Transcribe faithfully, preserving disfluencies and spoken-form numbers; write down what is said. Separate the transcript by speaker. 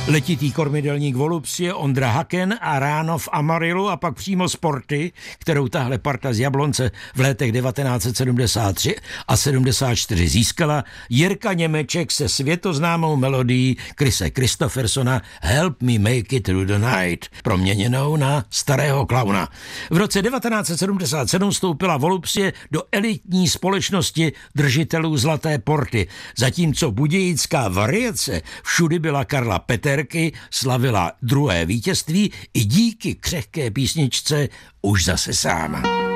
Speaker 1: Letitý kormidelník Volupcie, Ondra Haken a Ráno v Amarilu a pak přímo Sporty, kterou tahle parta z Jablonce v letech devatenáct set sedmdesát tři a sedmdesát čtyři získala, Jirka Němeček se světoznámou melodií Krise Kristoffersona Help Me Make It Through the Night, proměněnou na Starého klauna. V roce devatenáct set sedmdesát sedm vstoupila Volupcie do elitní společnosti držitelů Zlaté porty, zatímco budějická variace všudy byla Karla Peterky, slavila druhé vítězství i díky křehké písničce Už zase sám.